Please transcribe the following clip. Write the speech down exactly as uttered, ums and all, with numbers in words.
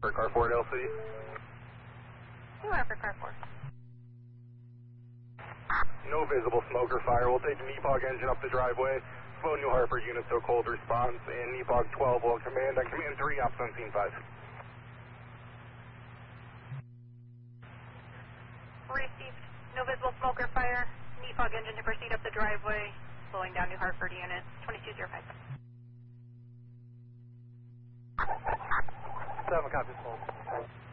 For car four at L C. You are for car four. No visible smoke or fire. We'll take the N E P O G engine up the driveway. Slow New Hartford units so cold response. And N E P O G twelve will command on command three, ops on scene five. Received. No visible smoke or fire. N E P O G engine to proceed up the driveway. Slowing down New Hartford units. twenty-two zero five. Seven copies, hold.